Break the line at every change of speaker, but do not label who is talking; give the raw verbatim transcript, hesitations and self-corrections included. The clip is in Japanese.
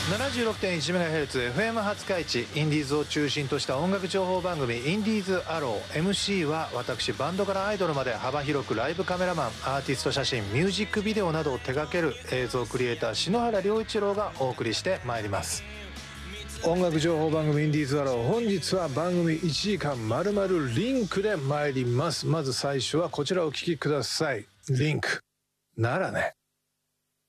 ななじゅうろくてんいちメガヘルツ エフエム 初開地、インディーズを中心とした音楽情報番組インディーズアロー。 エムシー は私、バンドからアイドルまで幅広くライブカメラマン、アーティスト写真、ミュージックビデオなどを手掛ける映像クリエイター篠原良一郎がお送りしてまいります。音楽情報番組インディーズアロー、本日は番組いちじかんまるまるリンクで参ります。まず最初はこちらをお聴きください。リンクならね。